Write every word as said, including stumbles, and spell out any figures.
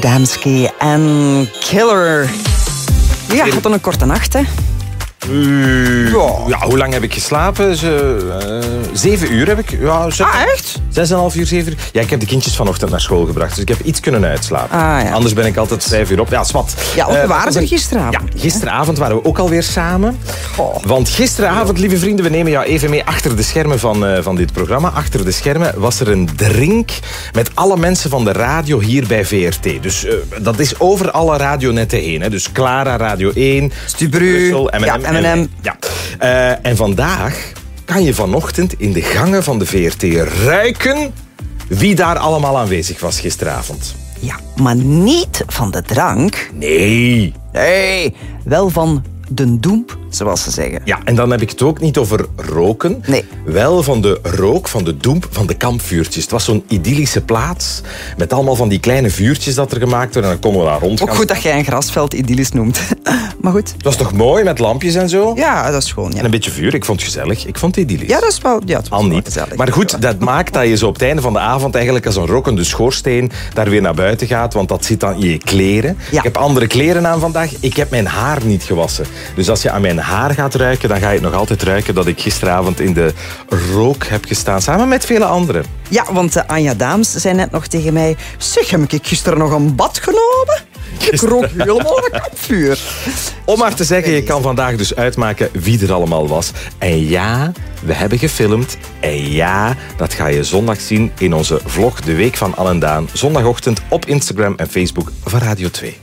Damski en Killer. Ja, had dan een korte nacht, hè? Uh, ja. ja, hoe lang heb ik geslapen? Ze, uh, zeven uur heb ik. Ja, zes, ah, echt? Zes en een half uur, zeven uur. Ja, ik heb de kindjes vanochtend naar school gebracht, dus ik heb iets kunnen uitslapen. Ah, ja. Anders ben ik altijd vijf uur op. Ja, zwart. Ja, ook, uh, we waren er gisteravond. Ja, gisteravond waren we ook alweer samen. Oh. Want gisteravond, lieve vrienden, we nemen jou even mee achter de schermen van, uh, van dit programma. Achter de schermen was er een drink met alle mensen van de radio hier bij V R T. Dus uh, dat is over alle radionetten heen. Hè. Dus Clara, Radio één, Stubru, M en M. Ja, M en M. Ja. Uh, en vandaag kan je vanochtend in de gangen van de V R T ruiken wie daar allemaal aanwezig was gisteravond. Ja, maar niet van de drank. Nee. Nee, wel van de doemp, zoals ze zeggen. Ja, en dan heb ik het ook niet over roken. Nee. Wel van de rook, van de doemp, van de kampvuurtjes. Het was zo'n idyllische plaats met allemaal van die kleine vuurtjes dat er gemaakt werden. En dan konden we daar rond gaan. Ook goed dat jij een grasveld idyllisch noemt. Maar goed. Het was toch mooi met lampjes en zo? Ja, dat is gewoon, ja. En een beetje vuur. Ik vond het gezellig. Ik vond het idyllisch. Ja, dat is wel, ja, het was Al wel niet. gezellig. Maar goed, dat maakt dat je zo op het einde van de avond eigenlijk als een rokkende schoorsteen daar weer naar buiten gaat, want dat zit dan in je kleren. Ja. Ik heb andere kleren aan vandaag. Ik heb mijn haar niet gewassen. Dus als je aan mijn haar gaat ruiken, dan ga je het nog altijd ruiken dat ik gisteravond in de rook heb gestaan, samen met vele anderen. Ja, want uh, Anja Daams zei net nog tegen mij, zeg, heb ik gisteren nog een bad genomen? Ik rook helemaal een kampvuur. Om maar te zeggen, je kan vandaag dus uitmaken wie er allemaal was. En ja, we hebben gefilmd. En ja, dat ga je zondag zien in onze vlog De Week van Al en Daan. Zondagochtend op Instagram en Facebook van Radio twee.